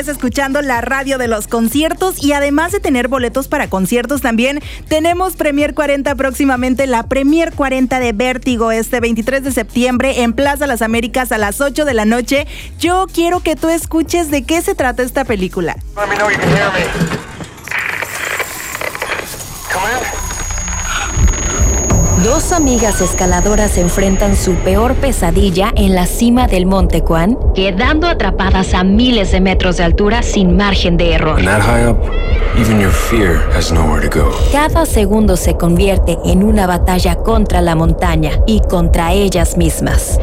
Escuchando la radio de los conciertos, y además de tener boletos para conciertos, también tenemos Premier 40 próximamente, la Premier 40 de Vértigo, este 23 de septiembre en Plaza Las Américas a las 8 de la noche. Yo quiero que tú escuches de qué se trata esta película. Dos amigas escaladoras enfrentan su peor pesadilla en la cima del Monte Quan, quedando atrapadas a miles de metros de altura sin margen de error. And that high up, even your fear has nowhere to go. Cada segundo se convierte en una batalla contra la montaña y contra ellas mismas.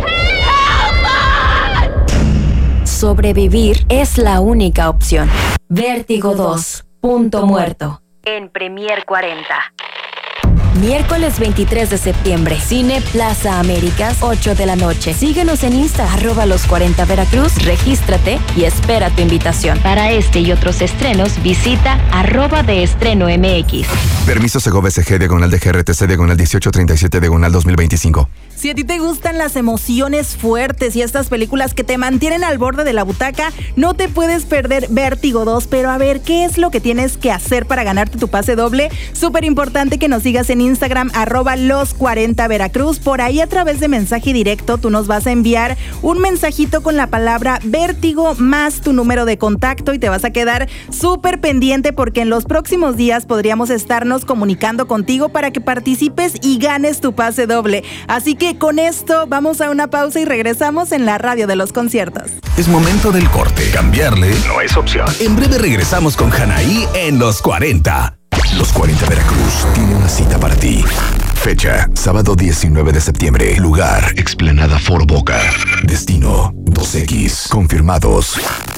Sobrevivir es la única opción. Vértigo 2, punto muerto. En Premier 40. Miércoles 23 de septiembre, Cine Plaza Américas, 8 de la noche. Síguenos en Insta, @los40 Veracruz, regístrate y espera tu invitación. Para este y otros estrenos, visita @deestreno.mx. Permiso Segovia SG, /DGRTC, /1837, /2025. Si a ti te gustan las emociones fuertes y estas películas que te mantienen al borde de la butaca, no te puedes perder Vértigo 2, pero a ver, ¿qué es lo que tienes que hacer para ganarte tu pase doble? Súper importante que nos sigas en Instagram, @los40 Veracruz. Por ahí, a través de mensaje directo, tú nos vas a enviar un mensajito con la palabra Vértigo más tu número de contacto y te vas a quedar súper pendiente, porque en los próximos días podríamos estarnos comunicando contigo para que participes y ganes tu pase doble. Así que con esto vamos a una pausa y regresamos en la radio de los conciertos. Es momento del corte. Cambiarle no es opción. En breve regresamos con Hanaí en Los 40. Los 40 Veracruz tiene una cita para ti. Fecha, sábado 19 de septiembre. Lugar, Explanada Foro Boca. Destino, 2X. Confirmados.